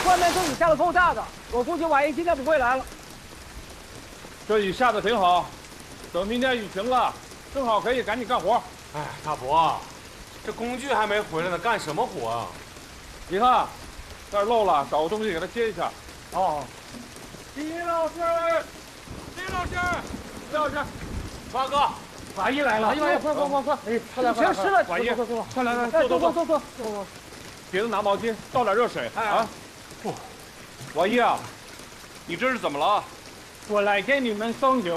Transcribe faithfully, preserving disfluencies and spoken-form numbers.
外面这雨下的够大的，我估计瓦一今天不会来了。 这雨下的挺好，等明天雨停了，正好可以赶紧干活。 哎，大伯，这工具还没回来呢，干什么活啊？ 你看，这儿漏了，找个东西给它接一下。 哦， 李老师，李老师，李老师， 八哥， 法医来了！ 哎呀，快快快快！哎，快来，全湿了， 法医， 快快快， 快来来， 哎， 坐坐坐， 坐坐坐坐。 别子拿毛巾，倒点热水啊！不，法医啊，你这是怎么了？ 我来给你们送酒。